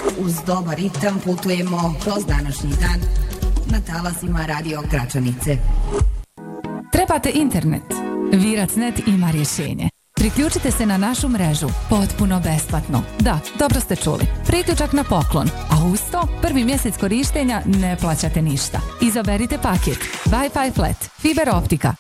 Uz dobar ritam putujemo kroz današnji dan na talasima Radio Gračanice. Trebate internet? Viracnet ima rješenje. Priključite se na našu mrežu potpuno besplatno. Da, dobro ste čuli. Priključak na poklon, a uz to prvi mjesec korištenja ne plaćate ništa. Izaberite paket Wi-Fi flat, fiber optika